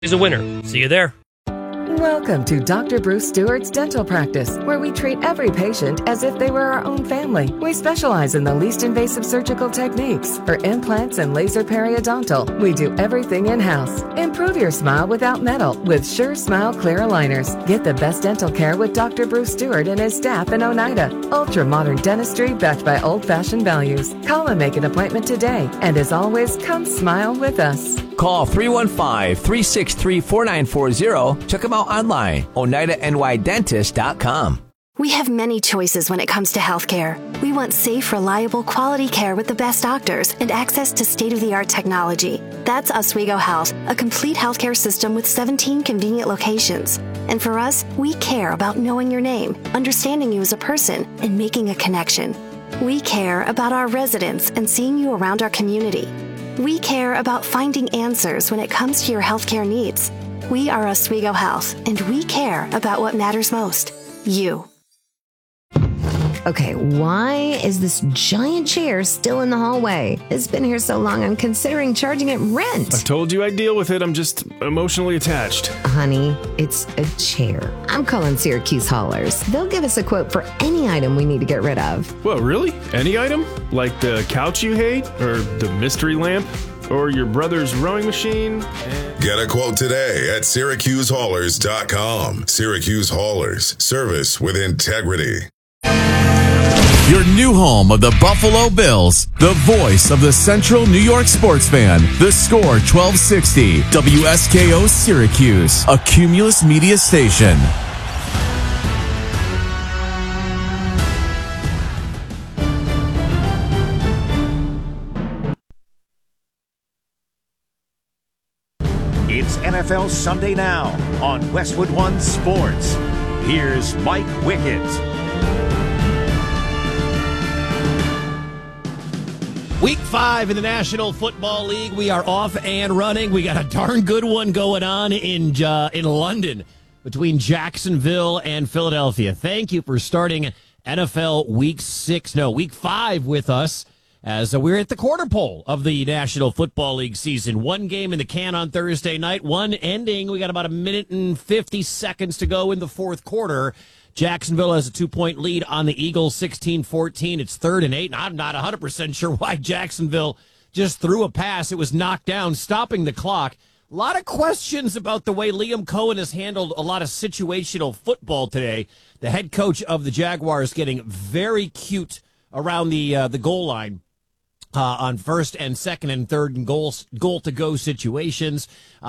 He's a winner. See you there. Welcome to Dr. Bruce Stewart's Dental Practice, where we treat every patient as if they were our own family. We specialize in the least invasive surgical techniques. For implants and laser periodontal, we do everything in-house. Improve your smile without metal with Sure Smile Clear Aligners. Get the best dental care with Dr. Bruce Stewart and his staff in Oneida. Ultra-modern dentistry backed by old-fashioned values. Call and make an appointment today. And as always, come smile with us. Call 315-363-4940. Check them out online, OneidaNYDentist.com. We have many choices when it comes to healthcare. We want safe, reliable, quality care with the best doctors and access to state-of-the-art technology. That's Oswego Health, a complete healthcare system with 17 convenient locations. And for us, we care about knowing your name, understanding you as a person, and making a connection. We care about our residents and seeing you around our community. We care about finding answers when it comes to your healthcare needs. We are Oswego Health, and we care about what matters most, you. Okay, why is this giant chair still in the hallway? It's been here so long, I'm considering charging it rent. I told you I'd deal with it. I'm just emotionally attached. Honey, it's a chair. I'm calling Syracuse Haulers. They'll give us a quote for any item we need to get rid of. What, really? Any item? Like the couch you hate? Or the mystery lamp? Or your brother's rowing machine? Get a quote today at SyracuseHaulers.com. Syracuse Haulers. Service with integrity. Your new home of the Buffalo Bills, the voice of the Central New York sports fan, the Score 1260, WSKO Syracuse, a Cumulus Media station. It's NFL Sunday Now on Westwood One Sports. Here's Mike Wickett. Week 5 in the National Football League. We are off and running. We got a darn good one going on in London between Jacksonville and Philadelphia. Thank you for starting NFL Week 5 with us as we're at the quarter pole of the National Football League season. One game in the can on Thursday night, one ending. We got about a minute and 50 seconds to go in the fourth quarter. Jacksonville has a 2-point lead on the Eagles, 16-14. It's 3rd and 8, and I'm not 100% sure why Jacksonville just threw a pass. It was knocked down, stopping the clock. A lot of questions about the way Liam Cohen has handled a lot of situational football today. The head coach of the Jaguars getting very cute around the goal line. On first and second and third and goal to go situations.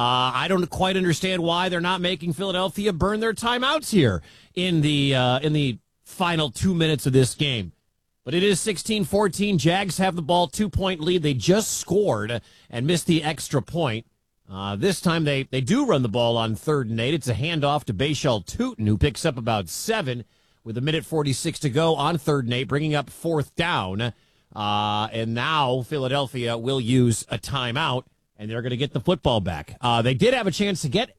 I don't quite understand why they're not making Philadelphia burn their timeouts here in the final 2 minutes of this game. But it is 16-14. Jags have the ball, 2-point lead. They just scored and missed the extra point. This time they do run the ball on 3rd and 8. It's a handoff to Bashal Tutin, who picks up about 7 with 1:46 to go on 3rd and 8, bringing up 4th down. And now Philadelphia will use a timeout, and they're going to get the football back. They did have a chance to get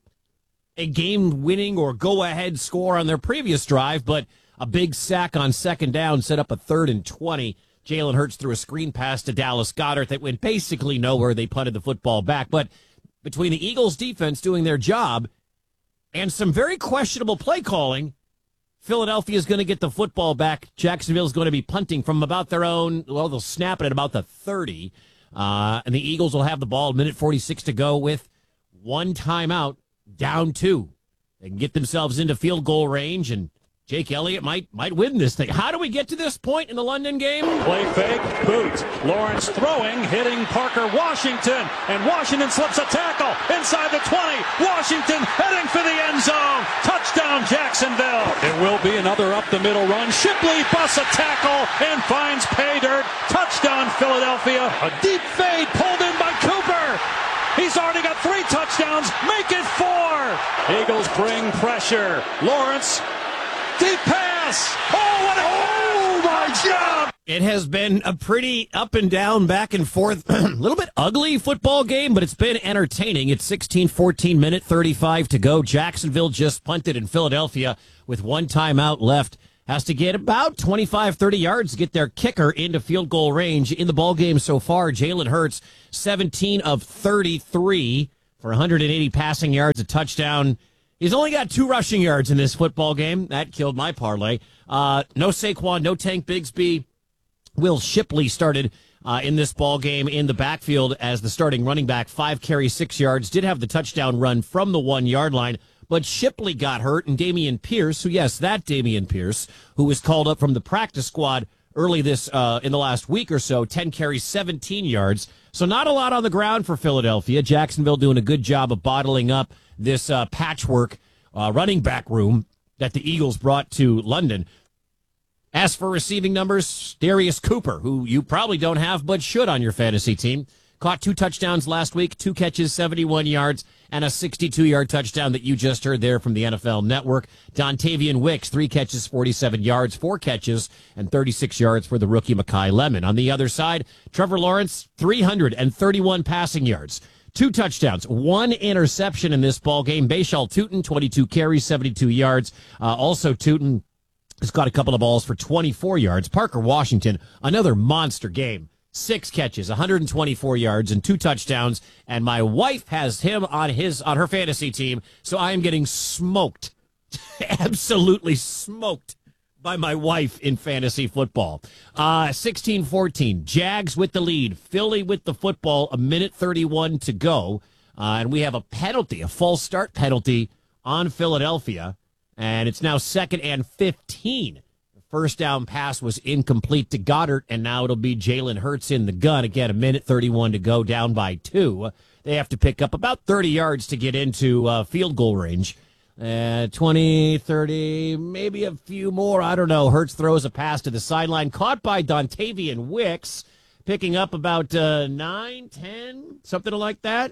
a game-winning or go-ahead score on their previous drive, but a big sack on 2nd down set up a 3rd and 20. Jalen Hurts threw a screen pass to Dallas Goedert that went basically nowhere. They punted the football back. But between the Eagles' defense doing their job and some very questionable play calling, Philadelphia is going to get the football back. Jacksonville is going to be punting from about their own. Well, they'll snap it at about the 30. And the Eagles will have the ball, 1:46 to go with one timeout, down 2. They can get themselves into field goal range, and Jake Elliott might win this thing. How do we get to this point in the London game? Play fake, boot. Lawrence throwing, hitting Parker Washington, and Washington slips a tackle inside the 20. Washington heading for the end zone. Touchdown, Jacksonville. It will be another up-the-middle run. Shipley busts a tackle and finds pay dirt. Touchdown, Philadelphia. A deep fade pulled in by Cooper. He's already got 3 touchdowns. Make it 4. Eagles bring pressure. Lawrence. Deep pass. Oh my God. It has been a pretty up and down, back and forth, a little bit ugly football game, but it's been entertaining. It's 16-14, minute 35 to go. Jacksonville just punted, in Philadelphia with one timeout left has to get about 25, 30 yards to get their kicker into field goal range. In the ball game so far, Jalen Hurts, 17 of 33, for 180 passing yards, a touchdown. He's only got 2 rushing yards in this football game. That killed my parlay. No Saquon, no Tank Bigsby. Will Shipley started in this ball game in the backfield as the starting running back. 5 carries, 6 yards. Did have the touchdown run from the 1-yard line. But Shipley got hurt, and Dameon Pierce, Dameon Pierce, who was called up from the practice squad early in the last week or so, 10 carries, 17 yards. So not a lot on the ground for Philadelphia. Jacksonville doing a good job of bottling up this patchwork running back room that the Eagles brought to London. As for receiving numbers, Darius Cooper, who you probably don't have but should on your fantasy team, caught 2 touchdowns last week, 2 catches, 71 yards, and a 62-yard touchdown that you just heard there from the NFL Network. Dontavian Wicks, 3 catches, 47 yards, 4 catches, and 36 yards for the rookie Mekhi Lemon. On the other side, Trevor Lawrence, 331 passing yards, 2 touchdowns, 1 interception in this ball game. Bashal Tutin, 22 carries, 72 yards. Also, Tutin has got a couple of balls for 24 yards. Parker Washington, another monster game. 6 catches, 124 yards, and 2 touchdowns. And my wife has him on her fantasy team, so I am getting smoked, absolutely smoked by my wife in fantasy football. 16-14, Jags with the lead, Philly with the football, 1:31 to go. And we have a penalty, a false start penalty on Philadelphia. And it's now 2nd and 15. The first down pass was incomplete to Goddard, and now it'll be Jalen Hurts in the gun. Again, 1:31 to go, down by 2. They have to pick up about 30 yards to get into field goal range. 20, 30, maybe a few more. I don't know. Hurts throws a pass to the sideline, caught by Dontavian Wicks, picking up about 9, 10, something like that.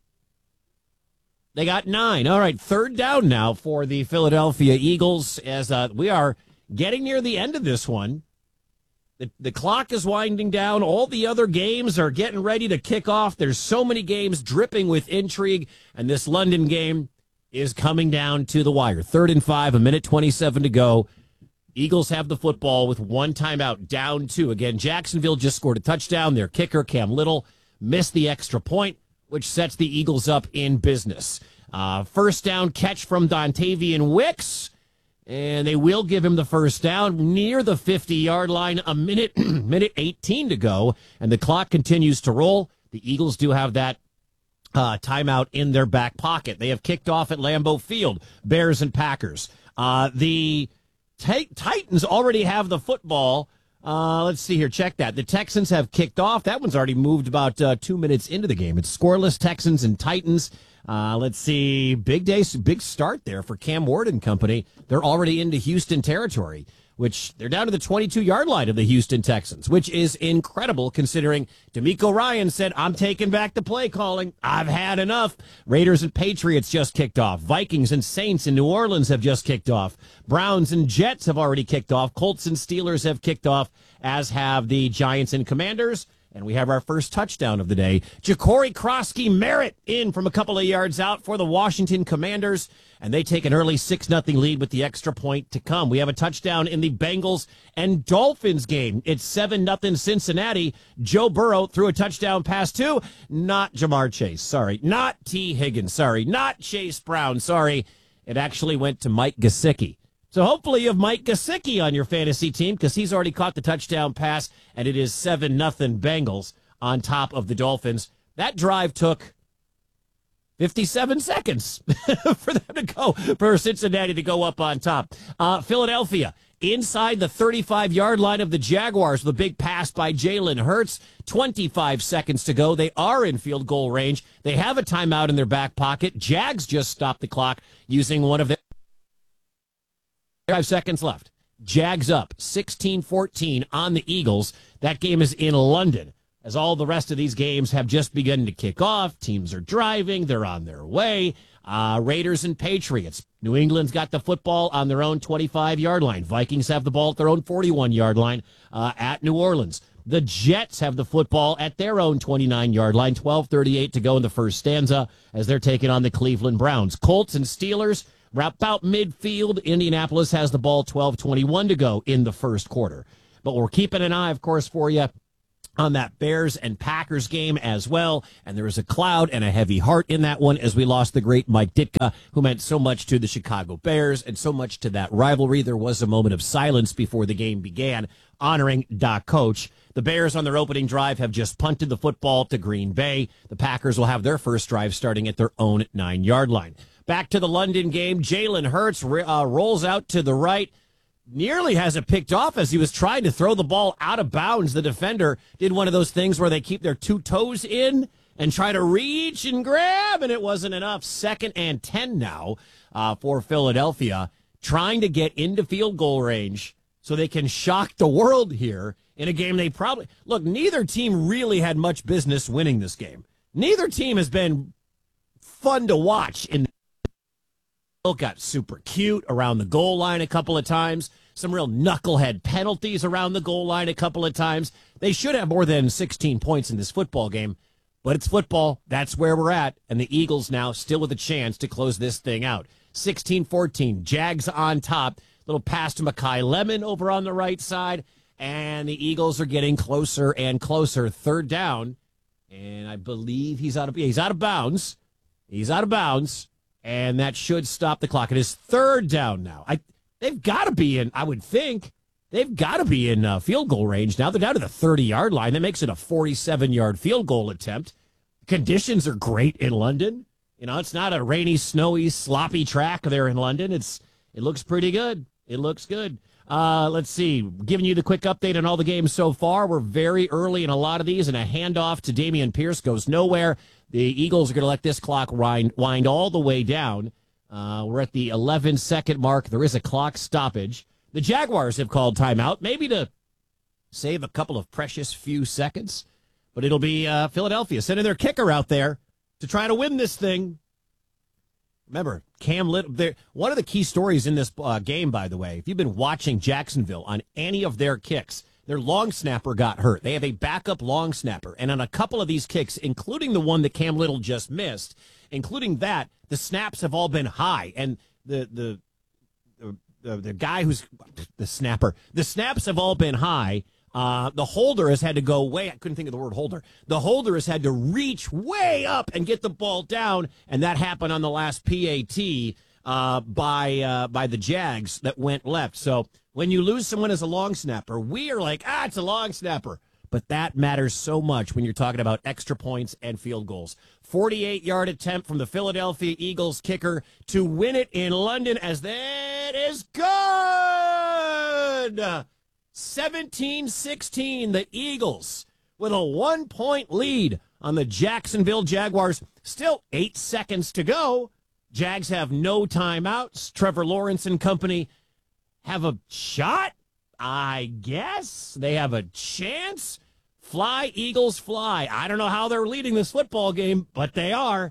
They got 9. All right, 3rd down now for the Philadelphia Eagles as we are getting near the end of this one. The clock is winding down. All the other games are getting ready to kick off. There's so many games dripping with intrigue, and this London game is coming down to the wire. 3rd and 5, 1:27 to go. Eagles have the football with 1 timeout, down 2. Again, Jacksonville just scored a touchdown. Their kicker, Cam Little, missed the extra point, which sets the Eagles up in business. First down catch from Dontavian Wicks, and they will give him the first down near the 50-yard line, minute 18 to go, and the clock continues to roll. The Eagles do have that timeout in their back pocket. They have kicked off at Lambeau Field, Bears and Packers. The Titans already have the football. Let's see here. Check that. The Texans have kicked off. That one's already moved about 2 minutes into the game. It's scoreless, Texans and Titans. Let's see. Big day, big start there for Cam Ward and company. They're already into Houston territory, which they're down to the 22-yard line of the Houston Texans, which is incredible considering DeMeco Ryan said, I'm taking back the play calling. I've had enough. Raiders and Patriots just kicked off. Vikings and Saints in New Orleans have just kicked off. Browns and Jets have already kicked off. Colts and Steelers have kicked off, as have the Giants and Commanders. And we have our first touchdown of the day. Ja'Cory Krosky Merritt in from a couple of yards out for the Washington Commanders. And they take an early 6-0 lead with the extra point to come. We have a touchdown in the Bengals and Dolphins game. It's 7-0 Cincinnati. Joe Burrow threw a touchdown pass to not Jamar Chase. Sorry. Not T. Higgins. Sorry. Not Chase Brown. Sorry. It actually went to Mike Gesicki. So hopefully you have Mike Gesicki on your fantasy team because he's already caught the touchdown pass, and it is 7-0 Bengals on top of the Dolphins. That drive took 57 seconds for Cincinnati to go up on top. Philadelphia inside the 35-yard line of the Jaguars with a big pass by Jalen Hurts. 25 seconds to go. They are in field goal range. They have a timeout in their back pocket. Jags just stopped the clock using one of their 5 seconds left. Jags up 16-14 on the Eagles. That game is in London, as all the rest of these games have just begun to kick off. Teams are driving. They're on their way. Raiders and Patriots. New England's got the football on their own 25-yard line. Vikings have the ball at their own 41-yard line at New Orleans. The Jets have the football at their own 29-yard line. 12:38 to go in the first stanza as they're taking on the Cleveland Browns. Colts and Steelers about midfield. Indianapolis has the ball, 12:21 to go in the first quarter. But we're keeping an eye, of course, for you on that Bears and Packers game as well. And there was a cloud and a heavy heart in that one as we lost the great Mike Ditka, who meant so much to the Chicago Bears and so much to that rivalry. There was a moment of silence before the game began, honoring Doc Coach. The Bears on their opening drive have just punted the football to Green Bay. The Packers will have their first drive starting at their own 9-yard line. Back to the London game. Jalen Hurts rolls out to the right. Nearly has it picked off as he was trying to throw the ball out of bounds. The defender did one of those things where they keep their 2 toes in and try to reach and grab, and it wasn't enough. 2nd and 10 now for Philadelphia, trying to get into field goal range so they can shock the world here in a game they probably... Look, neither team really had much business winning this game. Neither team has been fun to watch. Got super cute around the goal line a couple of times. Some real knucklehead penalties around the goal line a couple of times. They should have more than 16 points in this football game, but it's football. That's where we're at, and the Eagles now still with a chance to close this thing out. 16-14, Jags on top. Little pass to Mekhi Lemon over on the right side, and the Eagles are getting closer and closer. 3rd down, and I believe he's out of bounds. He's out of bounds. And that should stop the clock. It is 3rd down now. They've got to be in, I would think, they've got to be in field goal range. Now they're down to the 30-yard line. That makes it a 47-yard field goal attempt. Conditions are great in London. You know, it's not a rainy, snowy, sloppy track there in London. It looks pretty good. It looks good. Let's see. Giving you the quick update on all the games so far. We're very early in a lot of these, and a handoff to Dameon Pierce goes nowhere. The Eagles are going to let this clock wind all the way down. We're at the 11-second mark. There is a clock stoppage. The Jaguars have called timeout, maybe to save a couple of precious few seconds. But it'll be Philadelphia sending their kicker out there to try to win this thing. Remember, Cam Little, one of the key stories in this game, by the way, if you've been watching Jacksonville on any of their kicks, their long snapper got hurt. They have a backup long snapper. And on a couple of these kicks, including the one that Cam Little just missed, including that, the snaps have all been high. And the guy who's the snapper, the snaps have all been high. The holder has had to go way, I couldn't think of the word holder. The holder has had to reach way up and get the ball down. And that happened on the last PAT by the Jags that went left. So when you lose someone as a long snapper, we are like, it's a long snapper. But that matters so much when you're talking about extra points and field goals. 48-yard attempt from the Philadelphia Eagles kicker to win it in London, as that is good. 17-16, the Eagles with a 1-point lead on the Jacksonville Jaguars. Still 8 seconds to go. Jags have no timeouts. Trevor Lawrence and company have a shot, I guess. They have a chance. Fly, Eagles, fly. I don't know how they're leading this football game, but they are.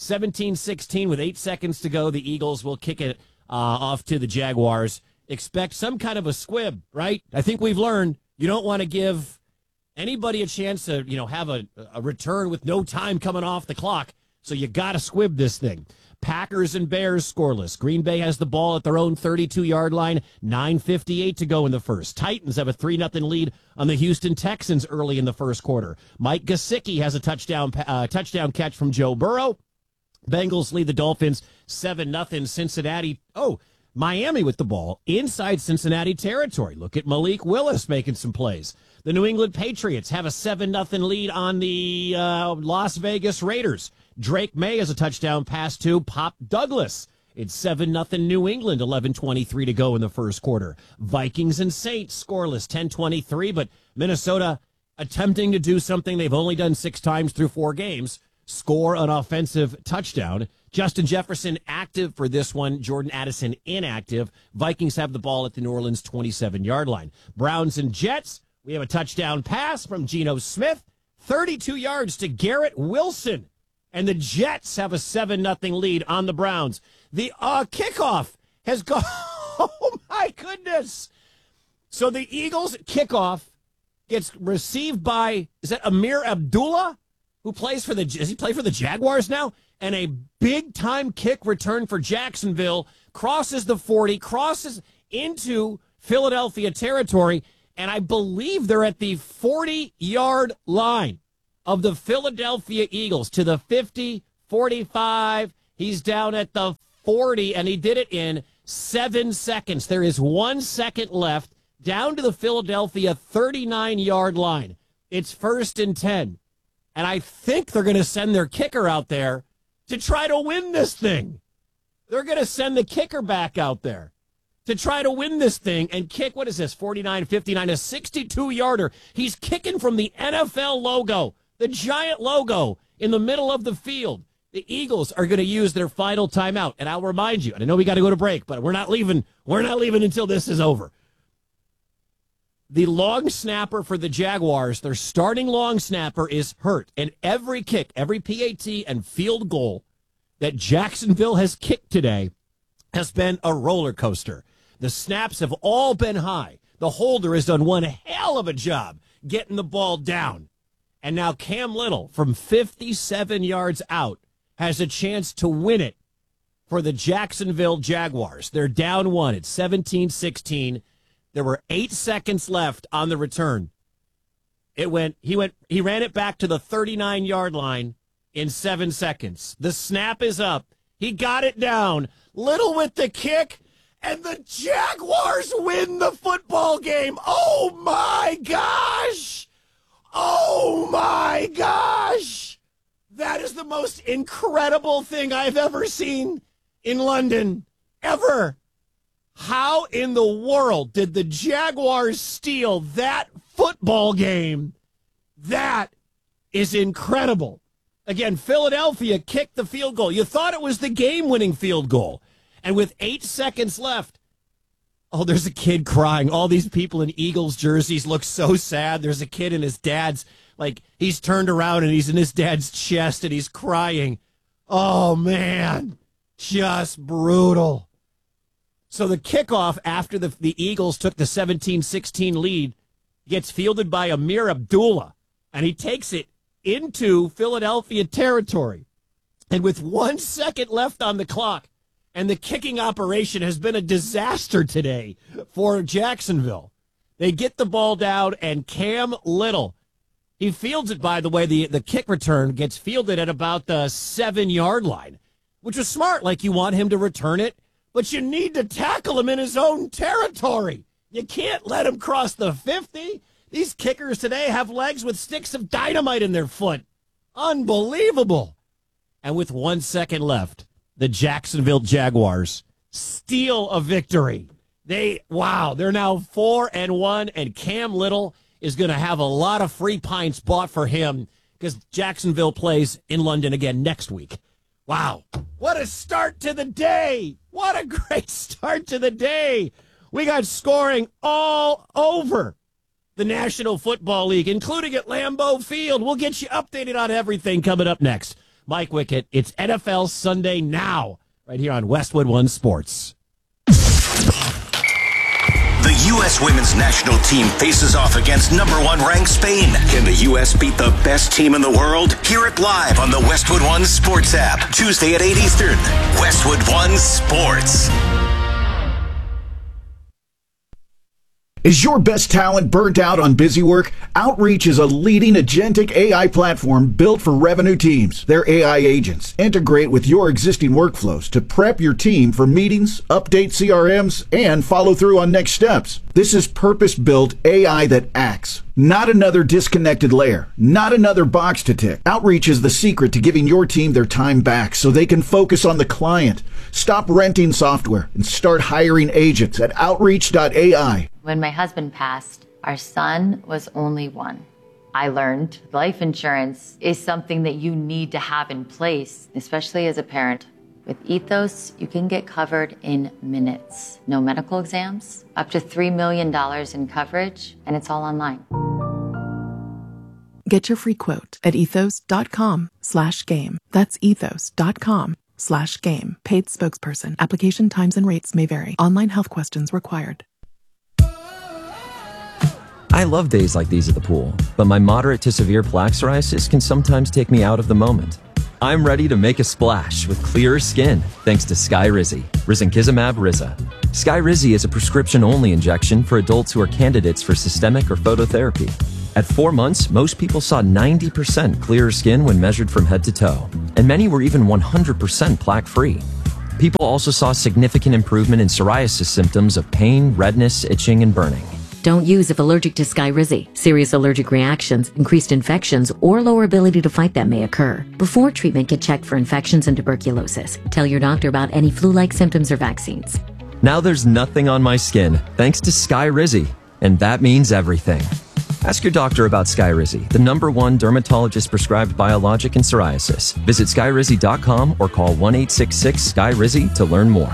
17-16 with 8 seconds to go. The Eagles will kick it off to the Jaguars. Expect some kind of a squib, right? I think we've learned you don't want to give anybody a chance to, have a return with no time coming off the clock. So you got to squib this thing. Packers and Bears scoreless. Green Bay has the ball at their own 32-yard line. 9:58 to go in the first. Titans have a 3-0 lead on the Houston Texans early in the first quarter. Mike Gesicki has a touchdown catch from Joe Burrow. Bengals lead the Dolphins 7-0. Cincinnati. Miami with the ball inside Cincinnati territory. Look at Malik Willis making some plays. The New England Patriots have a 7-0 lead on the Las Vegas Raiders. Drake May has a touchdown pass to Pop Douglas. It's 7-0 New England, 11:23 to go in the first quarter. Vikings and Saints scoreless, 10-23, but Minnesota attempting to do something they've only done 6 times through 4 games, score an offensive touchdown. Justin Jefferson active for this one. Jordan Addison inactive. Vikings have the ball at the New Orleans 27-yard line. Browns and Jets, we have a touchdown pass from Geno Smith. 32 yards to Garrett Wilson. And the Jets have a 7-0 lead on the Browns. The kickoff has gone. Oh, my goodness. So the Eagles kickoff gets received by, is that Amir Abdullah, who plays for does he play for the Jaguars now? And a big-time kick return for Jacksonville, crosses the 40, crosses into Philadelphia territory, and I believe they're at the 40-yard line of the Philadelphia Eagles to the 50, 45. He's down at the 40, and he did it in 7 seconds. There is 1 second left down to the Philadelphia 39-yard line. It's 1st and 10. And I think they're going to send their kicker out there to try to win this thing. They're going to send the kicker back out there to try to win this thing and kick, what is this, 49-59, a 62-yarder. He's kicking from the NFL logo, the giant logo in the middle of the field. The Eagles are going to use their final timeout. And I'll remind you, and I know we got to go to break, but we're not leaving until this is over. The long snapper for the Jaguars, their starting long snapper, is hurt. And every kick, every PAT and field goal that Jacksonville has kicked today has been a roller coaster. The snaps have all been high. The holder has done one hell of a job getting the ball down. And now Cam Little, from 57 yards out, has a chance to win it for the Jacksonville Jaguars. They're down 1. It's 17-16. There were 8 seconds left on the return. He ran it back to the 39-yard line in 7 seconds. The snap is up. He got it down. Little with the kick, and the Jaguars win the football game. Oh, my gosh. Oh, my gosh. That is the most incredible thing I've ever seen in London, ever. How in the world did the Jaguars steal that football game? That is incredible. Again, Philadelphia kicked the field goal. You thought it was the game-winning field goal. And with 8 seconds left, oh, there's a kid crying. All these people in Eagles jerseys look so sad. There's a kid in his dad's, he's turned around and he's in his dad's chest and he's crying. Oh, man, just brutal. So the kickoff after the Eagles took the 17-16 lead gets fielded by Amir Abdullah, and he takes it into Philadelphia territory. And with 1 second left on the clock, and the kicking operation has been a disaster today for Jacksonville, they get the ball down, and Cam Little, he fields it, by the way, the kick return gets fielded at about the 7-yard line, which was smart. You want him to return it, but you need to tackle him in his own territory. You can't let him cross the 50. These kickers today have legs with sticks of dynamite in their foot. Unbelievable. And with 1 second left, the Jacksonville Jaguars steal a victory. They're now 4-1, and Cam Little is going to have a lot of free pints bought for him because Jacksonville plays in London again next week. Wow. What a start to the day. What a great start to the day. We got scoring all over the National Football League, including at Lambeau Field. We'll get you updated on everything coming up next. Mike Wickett, it's NFL Sunday Now, right here on Westwood One Sports. The U.S. women's national team faces off against number 1 ranked Spain. Can the U.S. beat the best team in the world? Hear it live on the Westwood One Sports app. Tuesday at 8 Eastern. Westwood One Sports. Is your best talent burnt out on busy work? Outreach is a leading agentic AI platform built for revenue teams. Their AI agents integrate with your existing workflows to prep your team for meetings, update CRMs, and follow through on next steps. This is purpose-built AI that acts. Not another disconnected layer. Not another box to tick. Outreach is the secret to giving your team their time back so they can focus on the client. Stop renting software and start hiring agents at Outreach.ai. When my husband passed, our son was only 1. I learned life insurance is something that you need to have in place, especially as a parent. With Ethos, you can get covered in minutes. No medical exams, up to $3 million in coverage, and it's all online. Get your free quote at ethos.com/game. That's ethos.com/game. Paid spokesperson. Application times and rates may vary. Online health questions required. I love days like these at the pool, but my moderate to severe plaque psoriasis can sometimes take me out of the moment. I'm ready to make a splash with clearer skin thanks to Skyrizi, Risankizumab Riza. Skyrizi is a prescription-only injection for adults who are candidates for systemic or phototherapy. At 4 months, most people saw 90% clearer skin when measured from head to toe, and many were even 100% plaque-free. People also saw significant improvement in psoriasis symptoms of pain, redness, itching, and burning. Don't use if allergic to Skyrizi. Serious allergic reactions, increased infections, or lower ability to fight them may occur. Before treatment, get checked for infections and tuberculosis. Tell your doctor about any flu-like symptoms or vaccines. Now there's nothing on my skin thanks to Skyrizi, and that means everything. Ask your doctor about Skyrizi, the #1 dermatologist-prescribed biologic in psoriasis. Visit Skyrizi.com or call 1-866-SKYRIZI to learn more.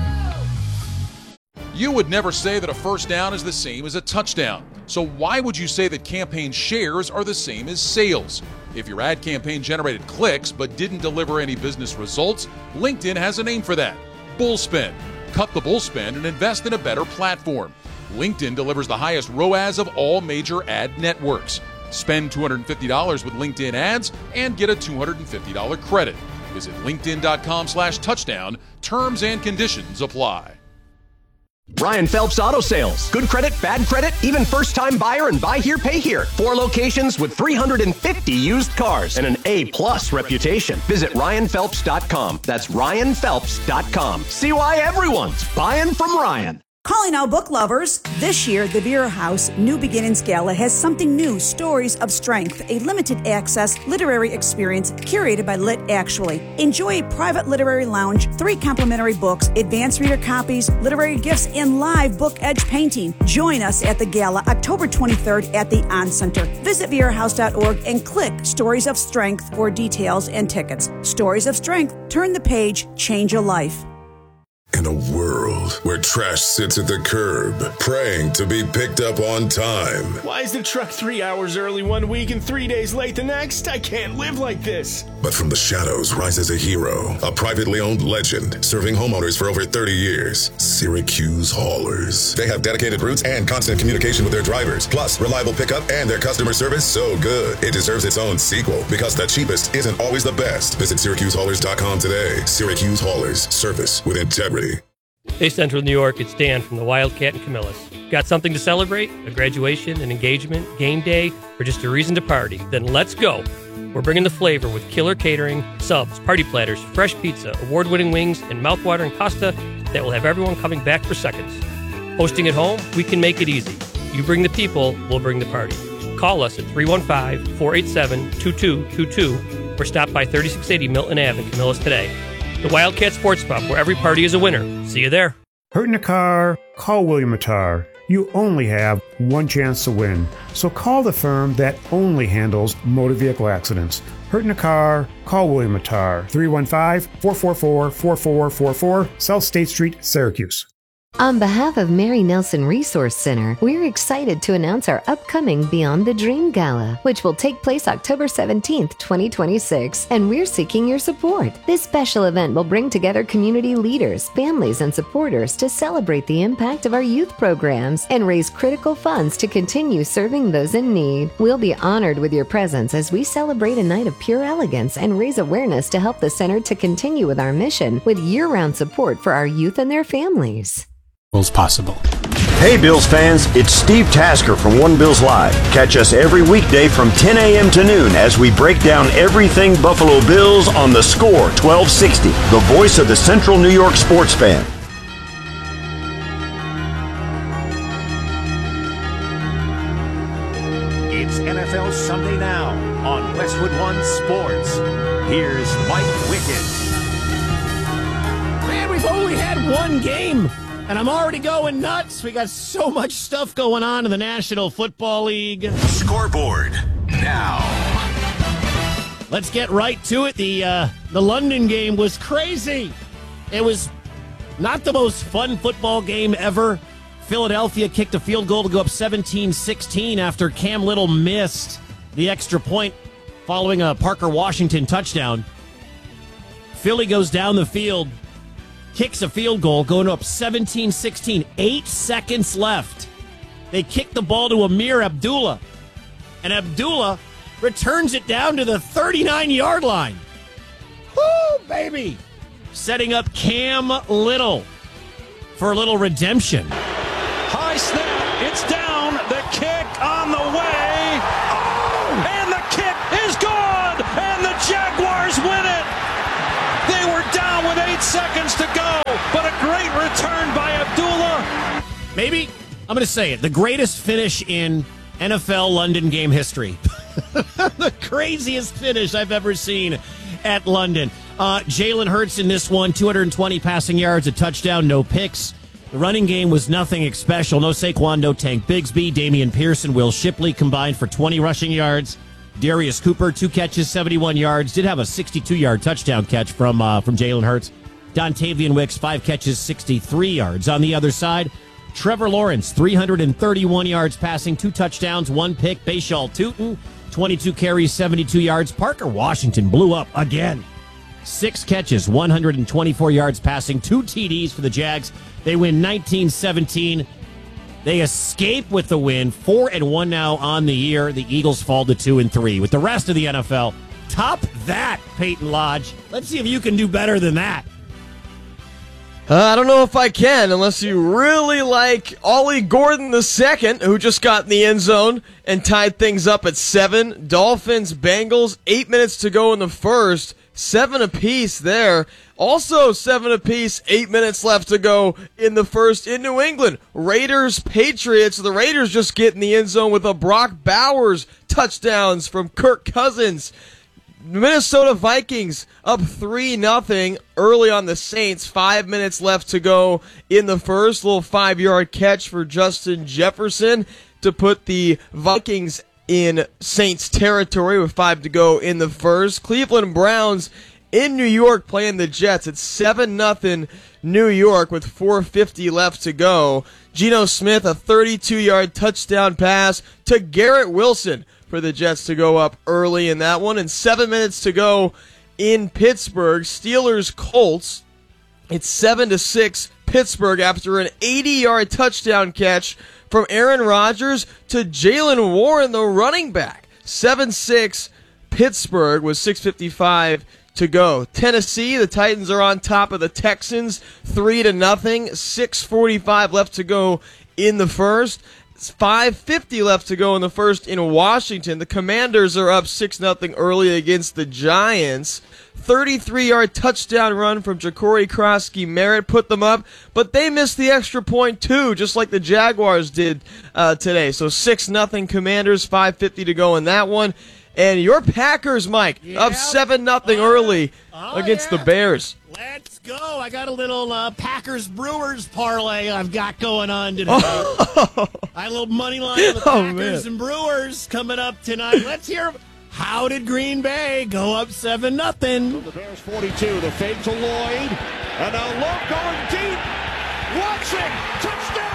You would never say that a first down is the same as a touchdown. So why would you say that campaign shares are the same as sales? If your ad campaign generated clicks but didn't deliver any business results, LinkedIn has a name for that: bullspend. Cut the bullspend and invest in a better platform. LinkedIn delivers the highest ROAS of all major ad networks. Spend $250 with LinkedIn ads and get a $250 credit. Visit linkedin.com/touchdown. Terms and conditions apply. Ryan Phelps Auto Sales. Good credit, bad credit, even first-time buyer and buy here, pay here. 4 locations with 350 used cars and an A+ reputation. Visit RyanPhelps.com. That's RyanPhelps.com. See why everyone's buying from Ryan. Calling all book lovers. This year, the Vera House New Beginnings Gala has something new, Stories of Strength, a limited access literary experience curated by Lit Actually. Enjoy a private literary lounge, 3 complimentary books, advanced reader copies, literary gifts, and live book edge painting. Join us at the gala October 23rd at the On Center. Visit verahouse.org and click Stories of Strength for details and tickets. Stories of Strength. Turn the page, change a life. In a world where trash sits at the curb, praying to be picked up on time. Why is the truck 3 hours early one week and 3 days late the next? I can't live like this. But from the shadows rises a hero, a privately owned legend, serving homeowners for over 30 years. Syracuse Haulers. They have dedicated routes and constant communication with their drivers, plus reliable pickup, and their customer service so good it deserves its own sequel, because the cheapest isn't always the best. Visit SyracuseHaulers.com today. Syracuse Haulers. Service with integrity. Hey, Central New York, it's Dan from the Wildcat and Camillus. Got something to celebrate? A graduation, an engagement, game day, or just a reason to party? Then let's go. We're bringing the flavor with killer catering, subs, party platters, fresh pizza, award-winning wings, and mouthwatering pasta that will have everyone coming back for seconds. Hosting at home? We can make it easy. You bring the people, we'll bring the party. Call us at 315-487-2222 or stop by 3680 Milton Ave in Camillus today. The Wildcat Sports Pub, where every party is a winner. See you there. Hurting a car? Call William Attar. You only have one chance to win. So call the firm that only handles motor vehicle accidents. Hurting a car? Call William Attar. 315-444-4444, South State Street, Syracuse. On behalf of Mary Nelson Resource Center, we're excited to announce our upcoming Beyond the Dream Gala, which will take place October 17th, 2026, and we're seeking your support. This special event will bring together community leaders, families, and supporters to celebrate the impact of our youth programs and raise critical funds to continue serving those in need. We'll be honored with your presence as we celebrate a night of pure elegance and raise awareness to help the center to continue with our mission with year-round support for our youth and their families. Possible. Hey Bills fans, it's Steve Tasker from One Bills Live. Catch us every weekday from 10 a.m. to noon as we break down everything Buffalo Bills on The Score 1260, the voice of the Central New York sports fan. It's NFL Sunday Now on Westwood One Sports. Here's Mike Wickens. Man, we've only had one game. And I'm already going nuts. We got so much stuff going on in the National Football League. Scoreboard now. Let's get right to it. The London game was crazy. It was not the most fun football game ever. Philadelphia kicked a field goal to go up 17-16 after Cam Little missed the extra point following a Parker Washington touchdown. Philly goes down the field, kicks a field goal, going up 17-16. 8 seconds left. They kick the ball to Amir Abdullah, and Abdullah returns it down to the 39-yard line. baby. Setting up Cam Little for a little redemption. High snap. It's down. The kick on the way. Oh! And the kick is gone. And the Jaguars win it. They were down with 8 seconds to go. But a great return by Abdullah. Maybe, I'm going to say it, the greatest finish in NFL London game history. The craziest finish I've ever seen at London. Jalen Hurts in this one, 220 passing yards, a touchdown, no picks. The running game was nothing special. No Saquon, no Tank Bigsby. Damian Pearson, Will Shipley combined for 20 rushing yards. Darius Cooper, 2 catches, 71 yards. Did have a 62-yard touchdown catch from Jalen Hurts. Dontavian Wicks, 5 catches, 63 yards. On the other side, Trevor Lawrence, 331 yards passing, 2 touchdowns, 1 pick. Bashal Tutin, 22 carries, 72 yards. Parker Washington blew up again. 6 catches, 124 yards passing, 2 TDs for the Jags. They win 19-17. They escape with the win, 4-1 now on the year. The Eagles fall to 2-3. With the rest of the NFL, top that, Peyton Lodge. Let's see if you can do better than that. I don't know if I can, unless you really like Ollie Gordon II, who just got in the end zone and tied things up at 7. Dolphins, Bengals, 8 minutes to go in the first. 7 apiece there. Also 7 apiece, 8 minutes left to go in the first in New England. Raiders, Patriots. The Raiders just get in the end zone with a Brock Bowers touchdowns from Kirk Cousins. Minnesota Vikings up 3-0 early on the Saints. 5 minutes left to go in the first. Little 5-yard catch for Justin Jefferson to put the Vikings in Saints territory with 5 to go in the first. Cleveland Browns in New York playing the Jets. It's 7-0 New York with 4:50 left to go. Geno Smith, a 32-yard touchdown pass to Garrett Wilson for the Jets to go up early in that one. And 7 minutes to go in Pittsburgh. Steelers Colts. It's 7-6 Pittsburgh after an 80-yard touchdown catch from Aaron Rodgers to Jaylen Warren, the running back. 7-6 Pittsburgh with 6:55 to go. Tennessee, the Titans are on top of the Texans, 3-0. 6:45 left to go in the first. 5:50 left to go in the first in Washington. The Commanders are up 6-0 early against the Giants. 33-yard touchdown run from Ja'Cory Krosky-Merritt put them up, but they missed the extra point too, just like the Jaguars did today. So 6-0 Commanders, 5:50 to go in that one. And your Packers, Mike, up 7-0 early against the Bears. Let's go. I got a little Packers-Brewers parlay I've got going on today. I had a little money line on the Packers and Brewers coming up tonight. Let's hear how did Green Bay go up 7-0? The Bears 42, the fake to Lloyd, and a look going deep. Watching, touchdown!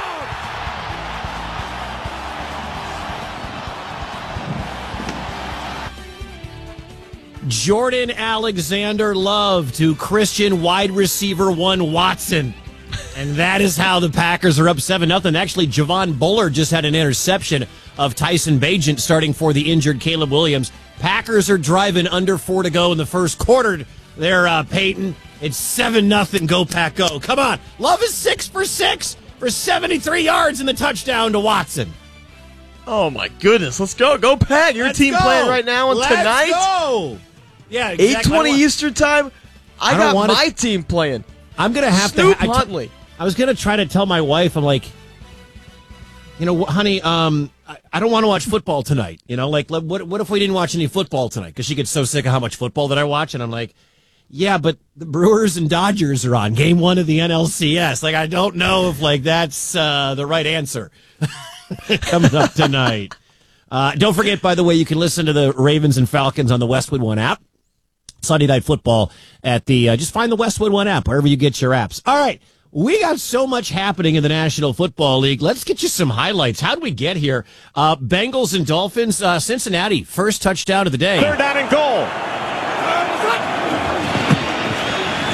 Jordan Alexander Love to Christian wide receiver 1 Watson. And that is how the Packers are up 7-0. Actually, Javon Bullard just had an interception of Tyson Bagent starting for the injured Caleb Williams. Packers are driving under 4 to go in the first quarter there, Peyton. It's 7-0. Go, Pack, go. Come on. Love is 6 for 6 for 73 yards and the touchdown to Watson. Oh, my goodness. Let's go. Go, Pack. Your team playing right now and tonight. Let's go. Yeah, exactly. 8:20 Eastern time. I got my team playing. I'm going to have Snoop to. Huntley. I was going to try to tell my wife, I'm like, you know, honey, I don't want to watch football tonight. You know, like, what if we didn't watch any football tonight? Because she gets so sick of how much football that I watch. And I'm like, yeah, but the Brewers and Dodgers are on game 1 of the NLCS. Like, I don't know if, like, that's the right answer coming up tonight. Don't forget, by the way, you can listen to the Ravens and Falcons on the Westwood One app. Sunday Night Football at the, just find the Westwood One app, wherever you get your apps. All right. We got so much happening in the National Football League. Let's get you some highlights. How'd we get here? Bengals and Dolphins, Cincinnati, first touchdown of the day. 3rd down and goal.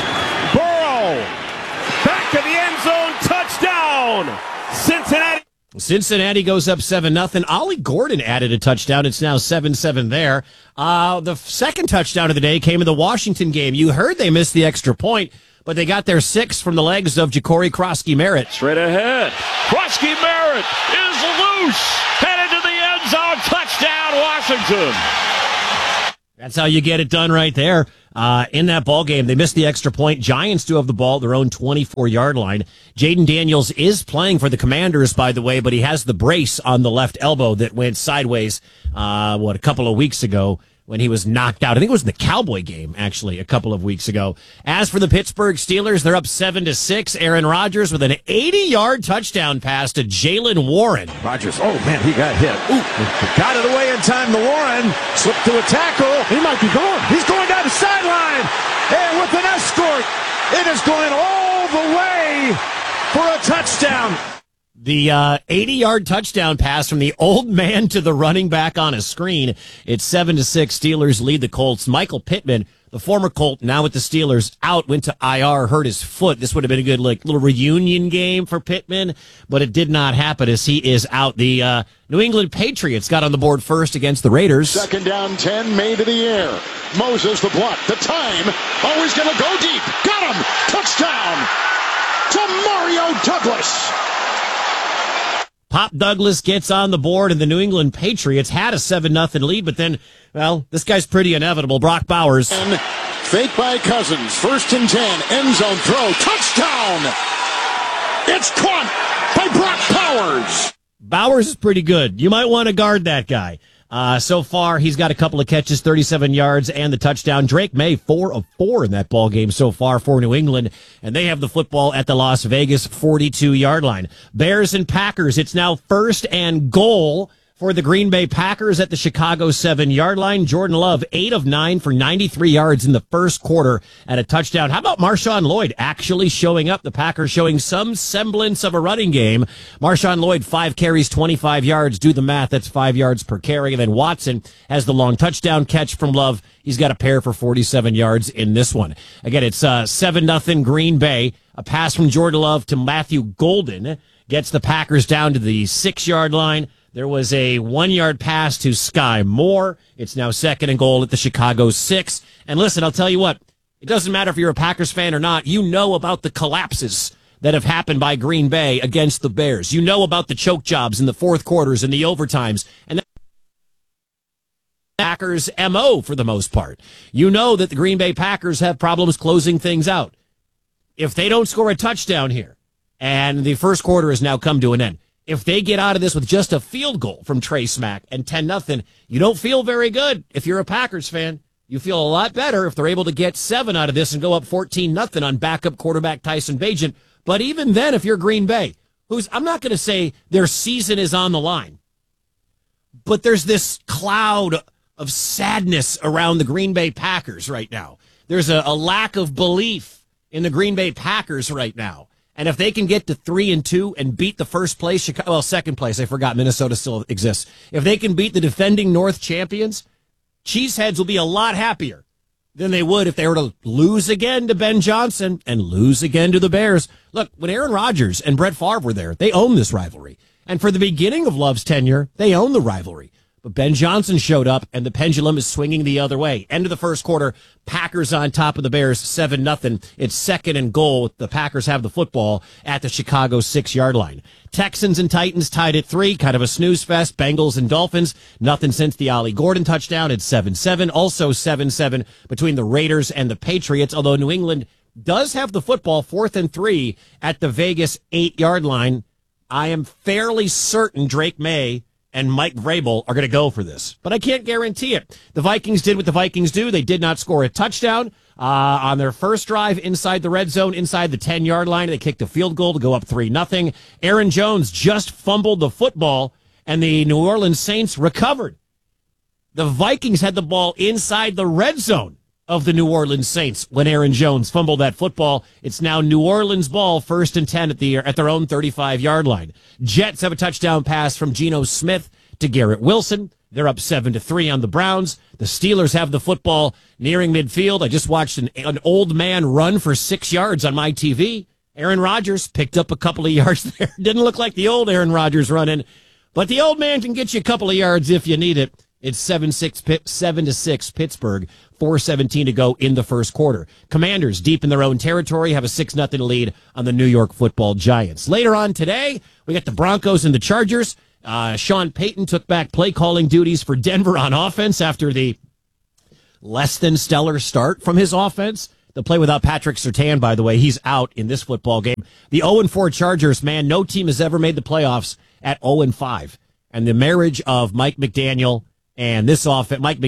Burrow, back to the end zone, touchdown. Cincinnati. Cincinnati goes up 7-0. Ollie Gordon added a touchdown. It's now 7-7 there. The second touchdown of the day came in the Washington game. You heard they missed the extra point, but they got their 6 from the legs of Ja'Cory Krosky-Merritt. Straight ahead. Krosky-Merritt is loose. Headed to the end zone. Touchdown, Washington. That's how you get it done right there. In that ball game, they missed the extra point. Giants do have the ball at their own 24-yard line. Jaden Daniels is playing for the Commanders, by the way, but he has the brace on the left elbow that went sideways, a couple of weeks ago when he was knocked out. I think it was in the Cowboy game, actually, a couple of weeks ago. As for the Pittsburgh Steelers, they're up 7-6. Aaron Rodgers with an 80-yard touchdown pass to Jaylen Warren. Rodgers, oh man, he got hit. Ooh, got it away in time to Warren. Slipped to a tackle. He might be gone. He's going down the sideline. And with an escort, it is going all the way for a touchdown. The 80-yard touchdown pass from the old man to the running back on a screen. It's 7-6. Steelers lead the Colts. Michael Pittman, the former Colt, now with the Steelers, went to IR, hurt his foot. This would have been a good little reunion game for Pittman, but it did not happen as he is out. The New England Patriots got on the board first against the Raiders. Second down, 10, made to the air. Moses the block. The time. Always going to go deep. Got him. Touchdown to Mario Douglas. Pop Douglas gets on the board, and the New England Patriots had a 7-0 lead, but then, well, this guy's pretty inevitable. Brock Bowers. And fake by Cousins. 1st and 10. End zone throw. Touchdown. It's caught by Brock Bowers. Bowers is pretty good. You might want to guard that guy. So far, he's got a couple of catches, 37 yards, and the touchdown. Drake May, 4 of 4 in that ball game so far for New England, and they have the football at the Las Vegas 42-yard line. Bears and Packers, it's now 1st and goal for the Green Bay Packers at the Chicago 7-yard line. Jordan Love, 8 of 9 for 93 yards in the first quarter and a touchdown. How about Marshawn Lloyd actually showing up? The Packers showing some semblance of a running game. Marshawn Lloyd, 5 carries, 25 yards. Do the math. That's 5 yards per carry. And then Watson has the long touchdown catch from Love. He's got a pair for 47 yards in this one. Again, it's 7-0 Green Bay. A pass from Jordan Love to Matthew Golden gets the Packers down to the 6-yard line. There was a 1-yard pass to Sky Moore. It's now 2nd and goal at the Chicago 6. And listen, I'll tell you what, it doesn't matter if you're a Packers fan or not. You know about the collapses that have happened by Green Bay against the Bears. You know about the choke jobs in the fourth quarters and the overtimes. And that's Packers' MO for the most part. You know that the Green Bay Packers have problems closing things out. If they don't score a touchdown here, and the first quarter has now come to an end, if they get out of this with just a field goal from Trey Smack and 10-0, you don't feel very good if you're a Packers fan. You feel a lot better if they're able to get 7 out of this and go up 14-0 on backup quarterback Tyson Bagent. But even then, if you're Green Bay, I'm not going to say their season is on the line, but there's this cloud of sadness around the Green Bay Packers right now. There's a lack of belief in the Green Bay Packers right now. And if they can get to 3-2 and beat the second place, I forgot Minnesota still exists. If they can beat the defending North champions, Cheeseheads will be a lot happier than they would if they were to lose again to Ben Johnson and lose again to the Bears. Look, when Aaron Rodgers and Brett Favre were there, they owned this rivalry. And for the beginning of Love's tenure, they owned the rivalry. But Ben Johnson showed up, and the pendulum is swinging the other way. End of the first quarter, Packers on top of the Bears, 7-0. It's 2nd and goal. The Packers have the football at the Chicago 6-yard line. Texans and Titans tied at 3, kind of a snooze fest. Bengals and Dolphins, nothing since the Ollie Gordon touchdown. It's 7-7. Also 7-7 between the Raiders and the Patriots, although New England does have the football 4th and 3 at the Vegas 8-yard line. I am fairly certain Drake May and Mike Vrabel are going to go for this, but I can't guarantee it. The Vikings did what the Vikings do. They did not score a touchdown on their first drive inside the red zone, inside the 10-yard line. They kicked a field goal to go up 3-0. Aaron Jones just fumbled the football, and the New Orleans Saints recovered. The Vikings had the ball inside the red zone of the New Orleans Saints when Aaron Jones fumbled that football. It's now New Orleans ball, 1st and 10 at their own 35-yard line. Jets have a touchdown pass from Geno Smith to Garrett Wilson. They're up 7-3 on the Browns. The Steelers have the football nearing midfield. I just watched an old man run for 6 yards on my TV. Aaron Rodgers picked up a couple of yards there. Didn't look like the old Aaron Rodgers running, but the old man can get you a couple of yards if you need it. It's 7-6 Pittsburgh, 4:17 to go in the first quarter. Commanders, deep in their own territory, have a 6-0 lead on the New York Football Giants. Later on today, we got the Broncos and the Chargers. Sean Payton took back play calling duties for Denver on offense after the less than stellar start from his offense. The play without Patrick Surtain, by the way, he's out in this football game. The 0-4 Chargers, man, no team has ever made the playoffs at 0-5. And the marriage of Mike McDaniels and this offense, and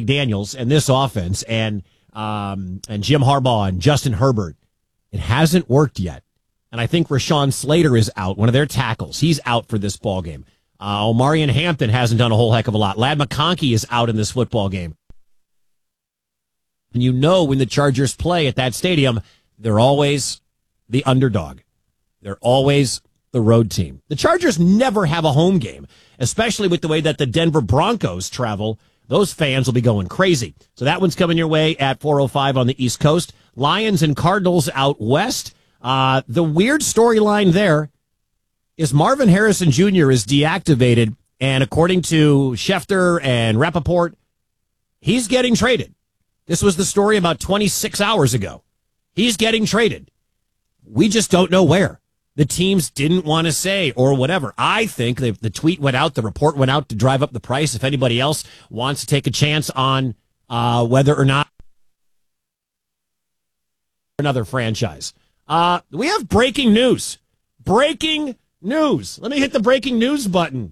Jim Harbaugh and Justin Herbert, it hasn't worked yet. And I think Rashawn Slater is out, one of their tackles. He's out for this ball game. Omarion Hampton hasn't done a whole heck of a lot. Ladd McConkey is out in this football game. And you know when the Chargers play at that stadium, they're always the underdog. They're always the road team. The Chargers never have a home game, especially with the way that the Denver Broncos travel. Those fans will be going crazy. So that one's coming your way at 4:05 on the East Coast. Lions and Cardinals out west. The weird storyline there is Marvin Harrison Jr. is deactivated, and according to Schefter and Rappaport, he's getting traded. This was the story about 26 hours ago. He's getting traded. We just don't know where. The teams didn't want to say or whatever. I think the tweet went out, the report went out to drive up the price. If anybody else wants to take a chance on whether or not another franchise. We have breaking news. Breaking news. Let me hit the breaking news button.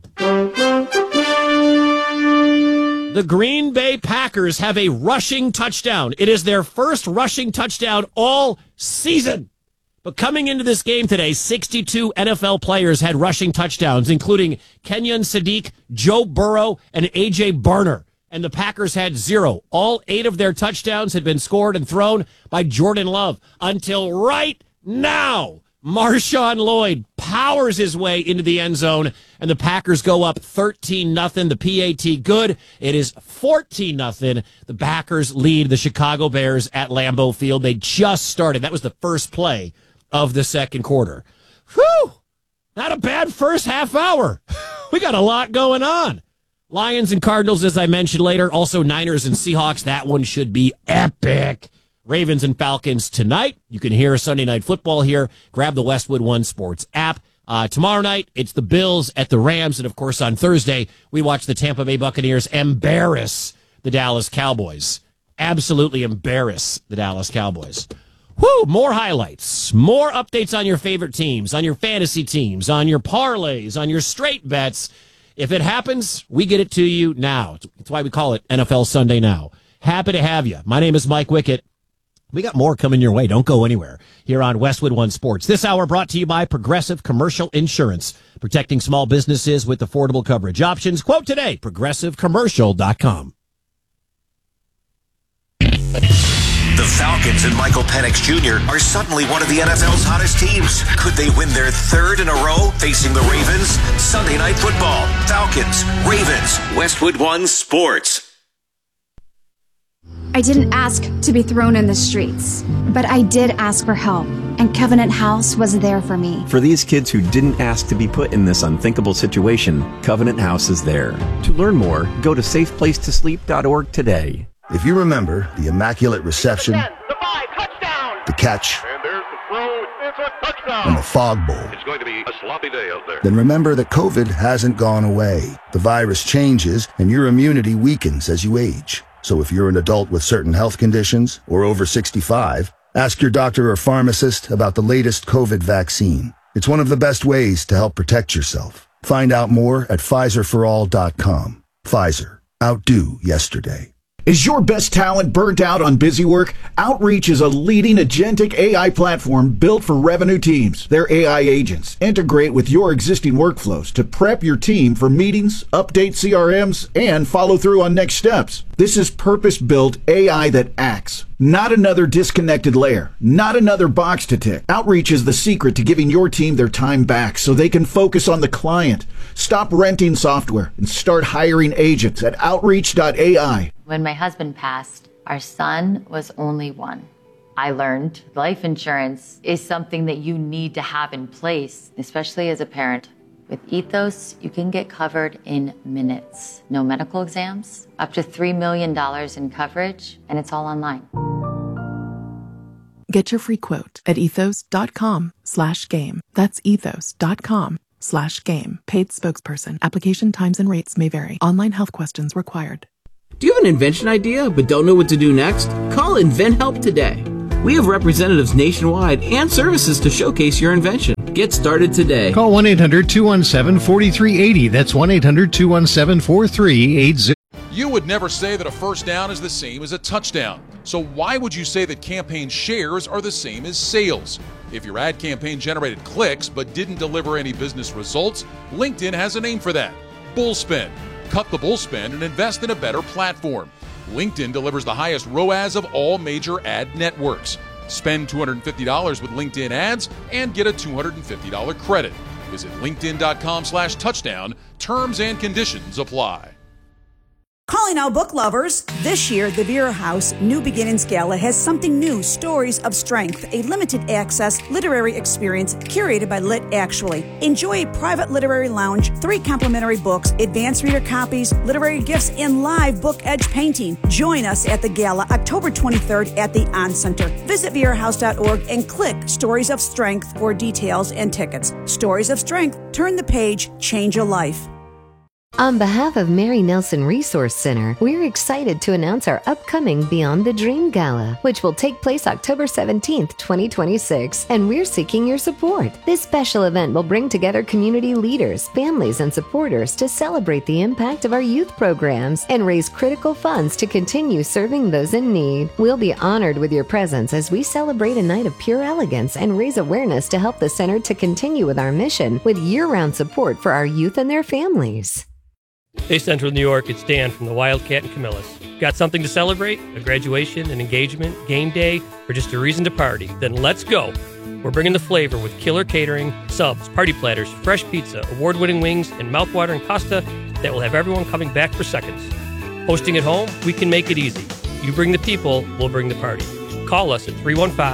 The Green Bay Packers have a rushing touchdown. It is their first rushing touchdown all season. But coming into this game today, 62 NFL players had rushing touchdowns, including Kenyon Sadiq, Joe Burrow, and A.J. Barner. And the Packers had 0. All 8 of their touchdowns had been scored and thrown by Jordan Love. Until right now, Marshawn Lloyd powers his way into the end zone, and the Packers go up 13-0. The PAT good. It is 14-0. The Packers lead the Chicago Bears at Lambeau Field. They just started. That was the first play of the second quarter. Whew! Not a bad first half hour. We got a lot going on. Lions and Cardinals, as I mentioned later. Also Niners and Seahawks. That one should be epic. Ravens and Falcons tonight. You can hear Sunday Night Football here. Grab the Westwood One Sports app. Tomorrow night, it's the Bills at the Rams. And, of course, on Thursday, we watch the Tampa Bay Buccaneers embarrass the Dallas Cowboys. Absolutely embarrass the Dallas Cowboys. Woo! More highlights, more updates on your favorite teams, on your fantasy teams, on your parlays, on your straight bets. If it happens, we get it to you now. That's why we call it NFL Sunday Now. Happy to have you. My name is Mike Wickett. We got more coming your way. Don't go anywhere here on Westwood One Sports. This hour brought to you by Progressive Commercial Insurance, protecting small businesses with affordable coverage options. Quote today, progressivecommercial.com. The Falcons and Michael Penix Jr. are suddenly one of the NFL's hottest teams. Could they win their third in a row facing the Ravens? Sunday Night Football. Falcons, Ravens, Westwood One Sports. I didn't ask to be thrown in the streets, but I did ask for help, and Covenant House was there for me. For these kids who didn't ask to be put in this unthinkable situation, Covenant House is there. To learn more, go to safeplacetosleep.org today. If you remember the immaculate reception, the catch, and the fog bowl, it's going to be a sloppy day out there. Then remember that COVID hasn't gone away. The virus changes, and your immunity weakens as you age. So if you're an adult with certain health conditions or over 65, ask your doctor or pharmacist about the latest COVID vaccine. It's one of the best ways to help protect yourself. Find out more at PfizerForAll.com. Pfizer. Outdo yesterday. Is your best talent burnt out on busy work? Outreach is a leading agentic AI platform built for revenue teams. Their AI agents integrate with your existing workflows to prep your team for meetings, update CRMs, and follow through on next steps. This is purpose-built AI that acts, not another disconnected layer, not another box to tick. Outreach is the secret to giving your team their time back so they can focus on the client. Stop renting software and start hiring agents at Outreach.ai. When my husband passed, our son was only 1. I learned life insurance is something that you need to have in place, especially as a parent. With Ethos, you can get covered in minutes. No medical exams, up to $3 million in coverage, and it's all online. Get your free quote at ethos.com/game. That's ethos.com/game. Paid spokesperson. Application times and rates may vary. Online health questions required. Do you have an invention idea but don't know what to do next? Call InventHelp today. We have representatives nationwide and services to showcase your invention. Get started today. Call 1-800-217-4380. That's 1-800-217-4380. You would never say that a first down is the same as a touchdown. So why would you say that campaign shares are the same as sales? If your ad campaign generated clicks but didn't deliver any business results, LinkedIn has a name for that: Bullspend. Cut the bullspend and invest in a better platform. LinkedIn delivers the highest ROAS of all major ad networks. Spend $250 with LinkedIn ads and get a $250 credit. Visit linkedin.com/touchdown. Terms and conditions apply. Calling all book lovers. This year, the Vera House New Beginnings Gala has something new, Stories of Strength, a limited access literary experience curated by Lit Actually. Enjoy a private literary lounge, 3 complimentary books, advanced reader copies, literary gifts, and live book edge painting. Join us at the gala October 23rd at the On Center. Visit verahouse.org and click Stories of Strength for details and tickets. Stories of Strength. Turn the page, change a life. On behalf of Mary Nelson Resource Center, we're excited to announce our upcoming Beyond the Dream Gala, which will take place October 17th, 2026, and we're seeking your support. This special event will bring together community leaders, families, and supporters to celebrate the impact of our youth programs and raise critical funds to continue serving those in need. We'll be honored with your presence as we celebrate a night of pure elegance and raise awareness to help the center to continue with our mission with year-round support for our youth and their families. Hey, Central New York, it's Dan from the Wildcat and Camillus. Got something to celebrate? A graduation, an engagement, game day, or just a reason to party? Then let's go. We're bringing the flavor with killer catering, subs, party platters, fresh pizza, award-winning wings, and mouth-watering pasta that will have everyone coming back for seconds. Hosting at home? We can make it easy. You bring the people, we'll bring the party. Call us at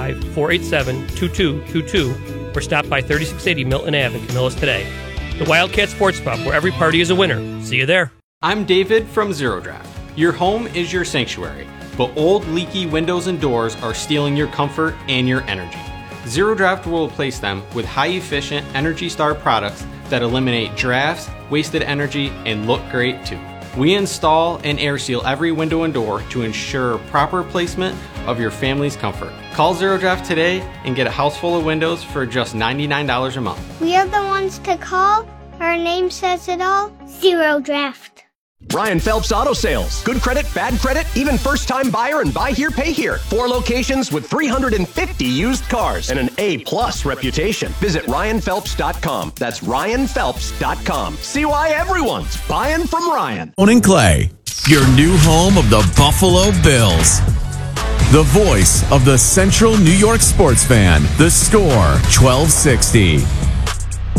315-487-2222 or stop by 3680 Milton Ave in Camillus today. The Wildcat Sports Pub, where every party is a winner. See you there. I'm David from Zero Draft. Your home is your sanctuary, but old leaky windows and doors are stealing your comfort and your energy. Zero Draft will replace them with high-efficient Energy Star products that eliminate drafts, wasted energy, and look great too. We install and air seal every window and door to ensure proper placement of your family's comfort. Call Zero Draft today and get a house full of windows for just $99 a month. We are the ones to call. Our name says it all. Zero Draft. Ryan Phelps Auto Sales. Good credit, bad credit, even first-time buyer and buy here, pay here. 4 locations with 350 used cars and an A+ reputation. Visit RyanPhelps.com. That's RyanPhelps.com. See why everyone's buying from Ryan. Owen Clay, your new home of the Buffalo Bills. The voice of the Central New York sports fan. The Score 1260.